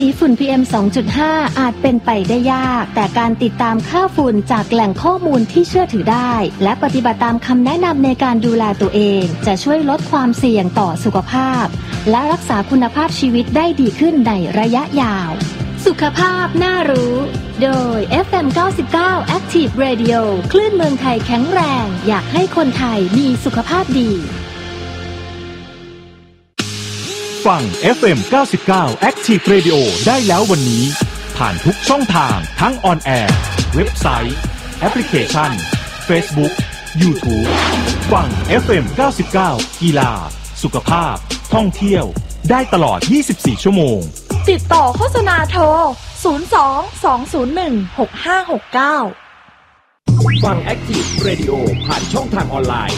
ฝุ่น PM 2.5 อาจเป็นไปได้ยากแต่การติดตามค่าฝุ่นจากแหล่งข้อมูลที่เชื่อถือได้และปฏิบัติตามคำแนะนำในการดูแลตัวเองจะช่วยลดความเสี่ยงต่อสุขภาพและรักษาคุณภาพชีวิตได้ดีขึ้นในระยะยาวสุขภาพน่ารู้โดย FM 99 Active Radio คลื่นเมืองไทยแข็งแรงอยากให้คนไทยมีสุขภาพดีฟัง FM 99 Active Radio ได้แล้ววันนี้ผ่านทุกช่องทางทั้งออนแอร์เว็บไซต์แอปพลิเคชัน Facebook YouTube ฟัง FM 99 กีฬาสุขภาพท่องเที่ยวได้ตลอด24ชั่วโมงติดต่อโฆษณาโทร 02-201-6569 ฟัง Active Radio ผ่านช่องทางออนไลน์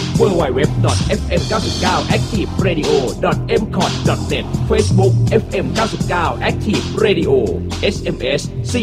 www.fm99activeradio.mcot.net Facebook FM 99 Active Radio SMS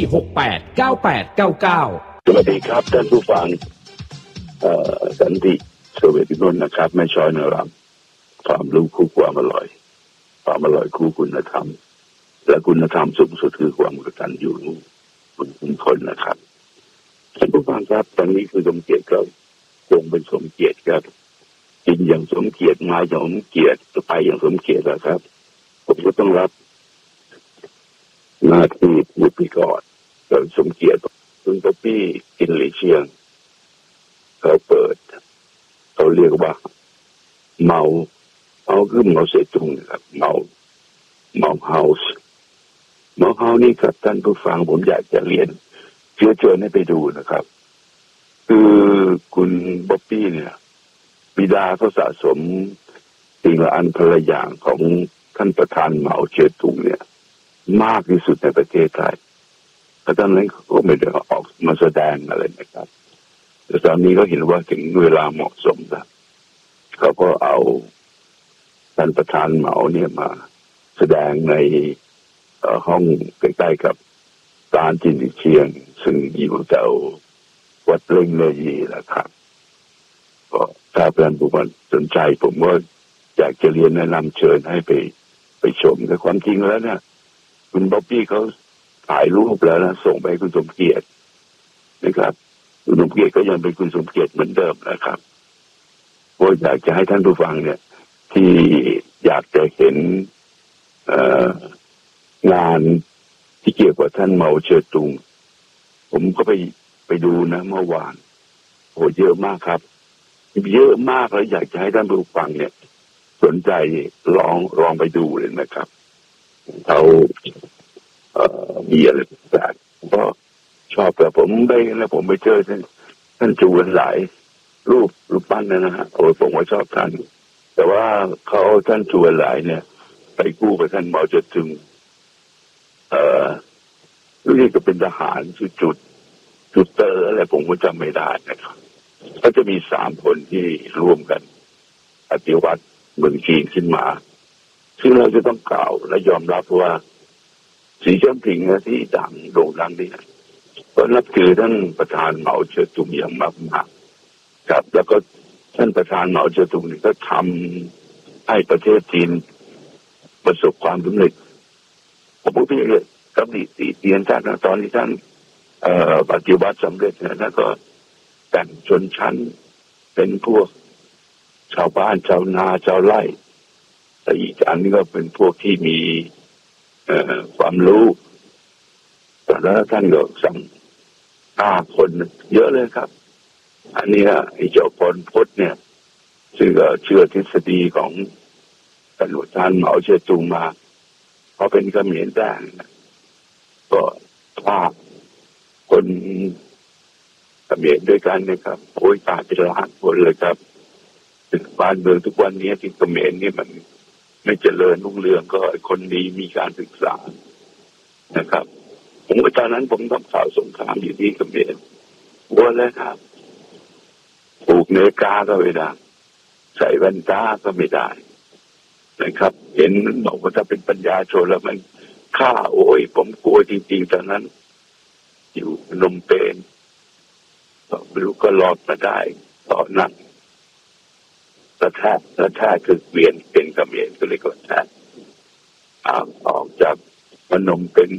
4689899 สวัสดีครับท่านผู้ฟังสันติเสวตินนท์นะครับไม่ช้อยนะครับความรู้คู่ความอร่อยความอร่อยคู่คุณธรรมและคุณธรรมสูงสุดคือความกตัญญูคุณคนนะครับท่านผู้ฟังครับตอนนี้คือสมเกียรติครับคงเป็นสมเกียรติครับกินอย่างสมเกียรติมาอย่างสมเกียรติไปอย่างสมเกียรติแล้วครับผมก็ต้องรับหน้าที่พูดไปก่อนโดยสมเกียรติคุณป๊อปปี้กินหลี่เชียงเขาเปิดเขาเรียกว่าเมาคือเมาเสตุงนะครับเมาเฮาส์นี่ครับท่านผู้ฟังผมอยากจะเรียนเชิญให้ไปดูนะครับคือคุณบ๊อบบี้เนี่ยบิดาเขาสะสมสิ่งละอันพละอย่างของท่านประธานเหมาเจ๋อตุงเนี่ยมากที่สุดในประเทศไทยแต่ตอนนั้นเขาไม่ได้ออกมาแสดงอะไรนะครับแต่ตอนนี้ก็เห็นว่าถึงเวลาเหมาะสมแล้วเขาก็เอาท่านประธานเหมาเนี่ยมาแสดงในห้องใกล้ๆกับร้านจินเชียงซึ่งอยู่แถววัดเล่งเนยีนะครับก็ถ้าเพื่อนผู้สนใจผมว่าอยากจะเรียนแนะนำเชิญให้ไปชมแต่ความจริงแล้วเนี่ยคุณบ๊อบบี้เขาถ่ายรูปแล้วนะส่งไปให้คุณสมเกียรตินะครับคุณสมเกียรติก็ยังเป็นคุณสมเกียรติเหมือนเดิมนะครับก็อยากจะให้ท่านผู้ฟังเนี่ยที่อยากจะเห็นงานที่เกี่ยวกับท่านเหมาเจ๋อตุงผมก็ไปดูนะเมื่อวานโหเยอะมากครับเยอะมากแล้วอยากจะให้ท่านผู้ฟังเนี่ยสนใจลองไปดูเลยนะครับเขามีอะไรต่างๆก็ชอบแต่ผมได้แล้วผมไปเจอท่านจูนหลายรูปปั้นนะฮะผมว่าชอบท่านแต่ว่าเขาท่านจูนหลายเนี่ยไปกู้กับท่านเหมาเจ๋อตุงนี่ก็เป็นทหารจุดเตอร์อะไรผมก็จำไม่ได้นะครับก็จะมี3คนที่ร่วมกันปฏิวัติเมืองจีนขึ้นมาซึ่งเราจะต้องกล่าวและยอมรับว่าสีจิ้นผิงที่โด่งดังนี่ก็นับถือท่านประธานเหมาเจ๋อตุงอย่างมากๆครับแล้วก็ท่านประธานเหมาเจ๋อตุงนี่ก็ทำให้ประเทศจีนประสบความสำเร็จผมพูดไปเลยกับติเตียนท่านตอนที่ท่านปฏิวัติสำเร็จแล้วก็แบ่งชนชั้นเป็นพวกชาวบ้านชาวนาชาวไร่แต่อีกอันนี้ก็เป็นพวกที่มีความรู้แล้วท่านก็สั่งฆ่าคนเยอะเลยครับอันนี้ไอ้เจ้าพลพจน์เนี่ยซึ่งก็เชื่อทฤษฎีของท่านเหมาเจ๋อตุงมาพอเป็นเขมรได้ก็ฆ่าคนเขมรด้วยกันนะครับโอ้ยตายเป็นล้านคนเลยครับบ้านเมืองทุกวันนี้ที่เขมรนี่มันไม่เจริญรุ่งเรืองก็คนดีมีการศึกษานะครับผมตอนนั้นผมทำข่าวสงครามอยู่ที่เขมรวัวเลยครับปลูกเนกาก็ไม่ได้ใส่แว่นตาก็ไม่ได้นะครับเห็นบอกว่าถ้าเป็นปัญญาชนแล้วมันฆ่าโอ้ยผมกลัวจริงๆตอนนั้นอยู่พนมเปญไม่รู้ก็รอดมาได้ตอนนั้นแล้วแท้คือเปลี่ยนเป็นเขมรก็เลยก็แท้ออกจากพนมเปญ